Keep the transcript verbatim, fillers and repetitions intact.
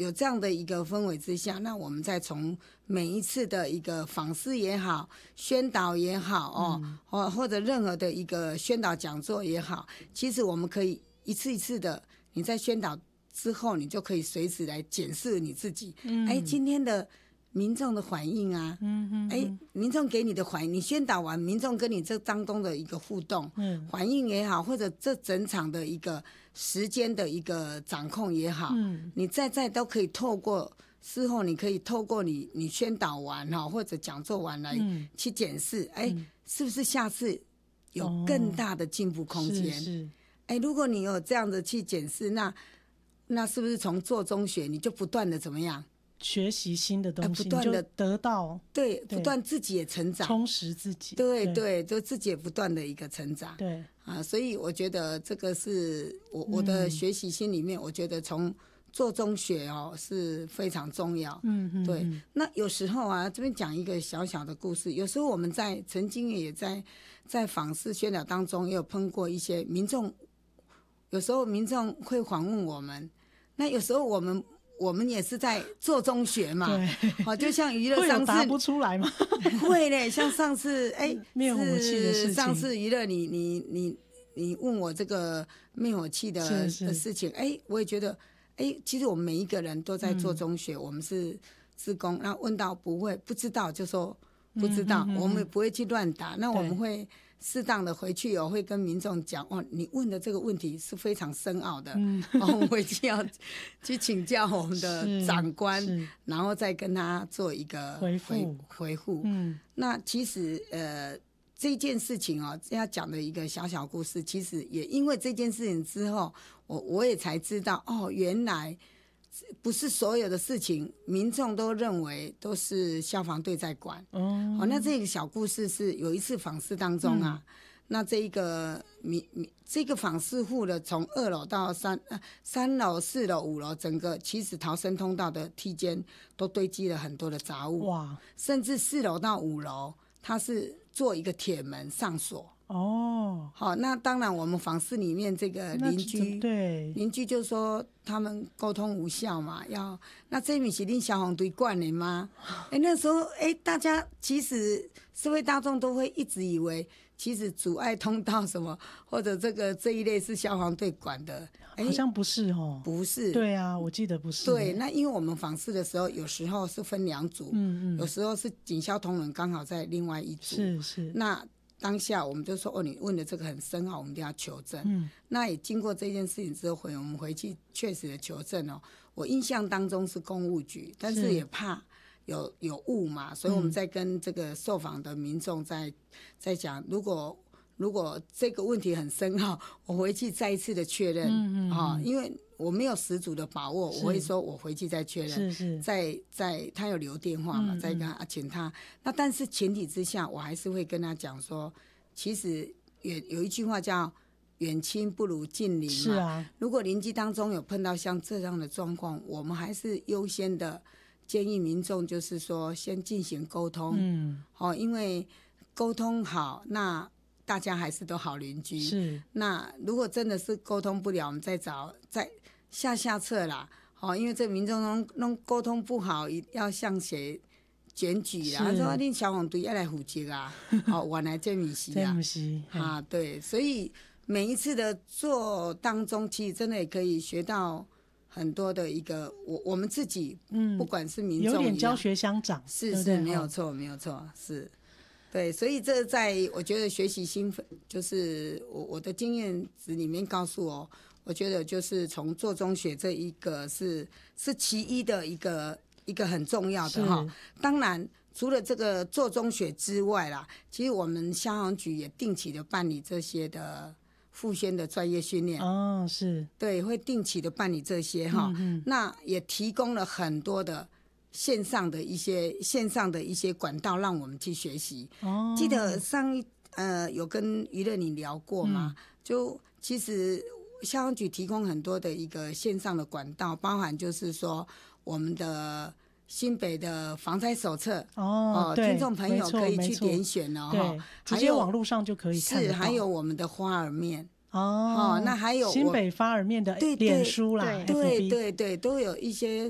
有这样的一个氛围之下，那我们再从每一次的一个访视也好，宣导也好哦，嗯、或或者任何的一个宣导讲座也好，其实我们可以一次一次的，你在宣导之后，你就可以随时来检视你自己，嗯、哎，今天的民众的反应啊，嗯嗯，哎，民众给你的反应，你宣导完，民众跟你这当中的一个互动，嗯，反应也好，或者这整场的一个时间的一个掌控也好，嗯，你再再都可以透过事后，你可以透过你你宣导完哈，或者讲座完来去检视，哎、嗯，是不是下次有更大的进步空间？哦、是是，哎，如果你有这样的去检视，那那是不是从做中学你就不断的怎么样？ 学习新的东西， 不断的得到， 对，不断自己也成长， 充实自己， 对对，就自己也不断的一个成长， 对啊，所以我觉得这个是我我的学习心里面，嗯、我觉得从做中学哦是非常重要，嗯嗯，对。那有时候啊，这边讲一个小小的故事，有时候我们在曾经也在在访视宣导当中也有碰过一些民众，有时候民众会访问我们，那有时候我们。我们也是在做中学嘛，好，就像娱乐上次会有答不出来吗？ 会嘞，像上次哎， 灭火器的事情， 上次娱乐你你你你问我这个灭火器的是是的事情，哎，我也觉得，哎，其实我们每一个人都在做中学，嗯、我们是志工，那问到不会不知道就说不知道，嗯、哼哼我们也不会去乱答，那我们会。适当的回去我会跟民众讲哦，你问的这个问题是非常深奥的，嗯，我们回去要去请教我们的长官，然后再跟他做一个回复回复。嗯，那其实呃这件事情哦，要讲的一个小小故事，其实也因为这件事情之后，我我也才知道哦，原来。不是所有的事情，民众都认为都是消防队在管。哦，哦那这个小故事是有一次访视当中啊，嗯、那这一个民这个访视户的从二楼到三呃三楼、四楼、五楼，整个其实逃生通道的梯间都堆积了很多的杂物。哇！甚至四楼到五楼，它是做一个铁门上锁。哦，好，那当然，我们访视里面这个邻居，对邻居就说他们沟通无效嘛，要那这不是恁消防队管的吗？哎，那时候哎，大家其实社会大众都会一直以为，其实阻碍通道什么或者这个这一类是消防队管的， 好像不是哦， 不是， 对啊，我记得不是。 对，那因为我们访视的时候，有时候是分两组，嗯嗯，有时候是警消同仁刚好在另外一组， 是是， 那。当下我们就说哦，你问的这个很深奥，我们一定要求证。嗯，那也经过这件事情之后，回我们回去确实的求证哦。我印象当中是公务局，但是也怕有有误嘛，所以我们在跟这个受访的民众在在讲，如果如果这个问题很深奥，我回去再一次的确认，嗯嗯，哦，因为我没有十足的把握，我会说我回去再确认，是是，再再他有留电话嘛，嗯嗯再跟他请他。那但是前提之下，我还是会跟他讲说，其实有有一句话叫远亲不如近邻嘛，是啊。如果邻居当中有碰到像这样的状况，我们还是优先的建议民众就是说先进行沟通，嗯，哦，因为沟通好，那大家还是都好邻居。是，那如果真的是沟通不了，我们再找再下下策啦。哦，因为这民众弄弄沟通不好，要向谁检举啦？他说：“你消防队要来负责啊！”哦，原来这不是啊，啊，对，所以每一次的做当中，其实真的也可以学到很多的一个我我们自己，嗯，不管是民众， 有点教学相长， 是是，对对没有错，没有错，是。对，所以这在我觉得学习新就是我我的经验值里面告诉我，我觉得就是从做中学这一个是是其一的一个一个很重要的哈。当然，除了这个做中学之外啦，其实我们消防局也定期的办理这些的复宣的专业训练。 哦，是， 对，会定期的办理这些哈。嗯嗯那也提供了很多的。线上的一些线上的一些管道让我们去学习。哦，记得上一呃有跟娱乐你聊过吗？嗯、就其实消防局提供很多的一个线上的管道，包含就是说我们的新北的防灾手册哦，呃、 听众朋友可以去点选哦， 对，直接网络上就可以看得到。 是，还有我们的花儿面。 哦, 哦，那还有新北发尔面的脸书啦， 对对 对, 对，都有一些